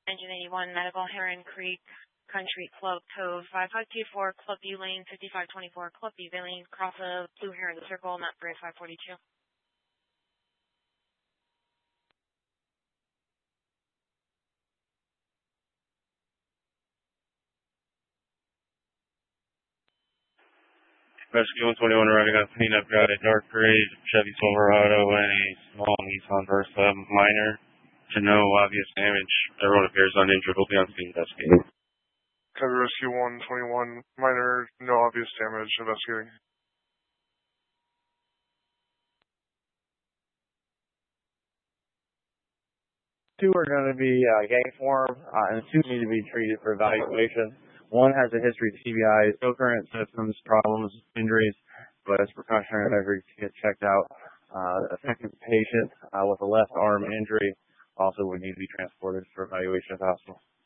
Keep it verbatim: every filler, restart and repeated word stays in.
Engine eighty-one, Medical, Heron Creek, Country Club, Cove, five five two four, Club B Lane, fifty-five twenty-four, Club B Lane, cross of Blue Heron Circle, Map Bridge five forty-two. Rescue one twenty-one arriving on scene. I've got a dark gray Chevy Silverado and a small Nissan Versa minor to no obvious damage. Everyone appears uninjured. Will be on scene investigating. Copy Rescue one twenty-one, minor, no obvious damage, investigating. Two are going to be uh, gang form, uh, and two need to be treated for evaluation. One has a history of T B Is, no current symptoms, problems, injuries, but as precautionary measures to get checked out. Uh, a second patient uh, with a left arm injury also would need to be transported for evaluation if possible.